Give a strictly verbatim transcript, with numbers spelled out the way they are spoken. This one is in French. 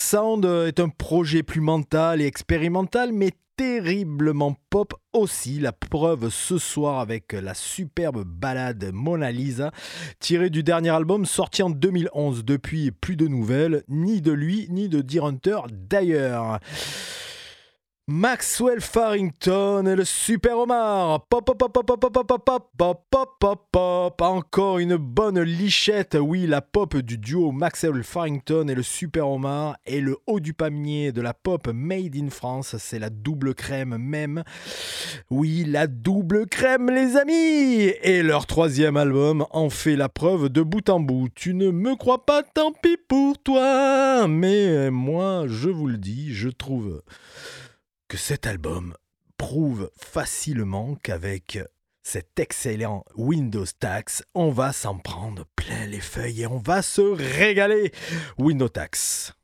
Sound est un projet plus mental et expérimental, mais terriblement pop aussi. La preuve ce soir avec la superbe ballade Mona Lisa, tirée du dernier album sorti en deux mille onze. Depuis, plus de nouvelles, ni de lui, ni de Deer Hunter d'ailleurs. Maxwell Farrington et le Super Omar. Pop, pop, pop, pop, pop, pop, pop, pop, pop, pop, pop, pop. Encore une bonne lichette. Oui, la pop du duo Maxwell Farrington et le Super Omar et le haut du panier de la pop made in France. C'est la double crème même. Oui, la double crème, les amis. Et leur troisième album en fait la preuve de bout en bout. Tu ne me crois pas, tant pis pour toi. Mais moi, je vous le dis, je trouve que cet album prouve facilement qu'avec cet excellent Windows Tax, on va s'en prendre plein les feuilles et on va se régaler. Windows Tax.